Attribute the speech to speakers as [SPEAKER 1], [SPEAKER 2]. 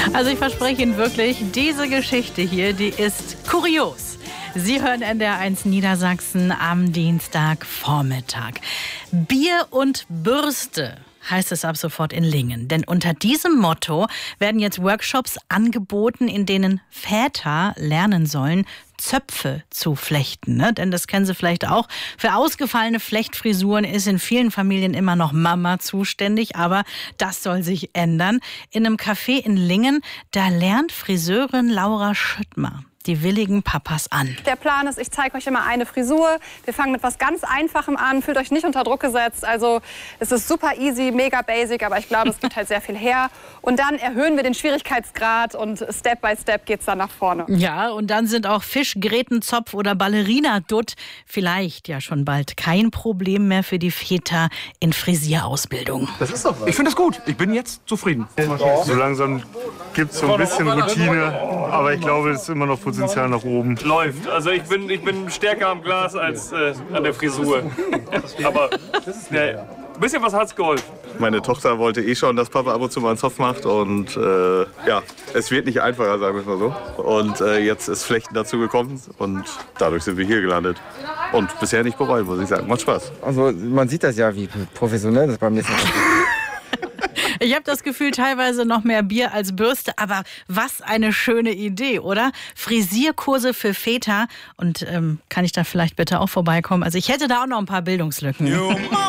[SPEAKER 1] Also ich verspreche Ihnen wirklich, diese Geschichte hier, die ist kurios. Sie hören NDR1 Niedersachsen am Dienstagvormittag. Bier und Bürste heißt es ab sofort in Lingen. Denn unter diesem Motto werden jetzt Workshops angeboten, in denen Väter lernen sollen, Zöpfe zu flechten. Ne? Denn das kennen Sie vielleicht auch. Für ausgefallene Flechtfrisuren ist in vielen Familien immer noch Mama zuständig. Aber das soll sich ändern. In einem Café in Lingen, da lernt Friseurin Laura Schüttmer die willigen Papas an.
[SPEAKER 2] Der Plan ist, ich zeige euch immer eine Frisur. Wir fangen mit was ganz Einfachem an. Fühlt euch nicht unter Druck gesetzt. Also es ist super easy, mega basic, aber ich glaube, es gibt halt sehr viel her. Und dann erhöhen wir den Schwierigkeitsgrad und Step by Step geht's dann nach vorne.
[SPEAKER 1] Ja, und dann sind auch Fisch, Grätenzopf oder Ballerina-Dutt vielleicht ja schon bald kein Problem mehr für die Väter in Frisierausbildung.
[SPEAKER 3] Das ist doch was. Ich finde es gut. Ich bin jetzt zufrieden.
[SPEAKER 4] So langsam gibt es so ein bisschen Routine, aber ich glaube, es ist immer noch Potenzial nach oben.
[SPEAKER 5] Läuft. Also ich bin stärker am Glas als an der Frisur. Aber ein bisschen was hat's geholfen.
[SPEAKER 6] Meine Tochter wollte eh schon, dass Papa ab und zu mal einen Zopf macht. Und ja, es wird nicht einfacher, sagen wir es mal so. Und jetzt ist Flechten dazu gekommen und dadurch sind wir hier gelandet. Und bisher nicht bereuen, muss ich sagen. Macht Spaß.
[SPEAKER 7] Also man sieht das ja, wie professionell das beim nächsten Mal ist.
[SPEAKER 1] Ich habe das Gefühl, teilweise noch mehr Bier als Bürste, aber was eine schöne Idee, oder? Frisierkurse für Väter. Und kann ich da vielleicht bitte auch vorbeikommen? Also ich hätte da auch noch ein paar Bildungslücken.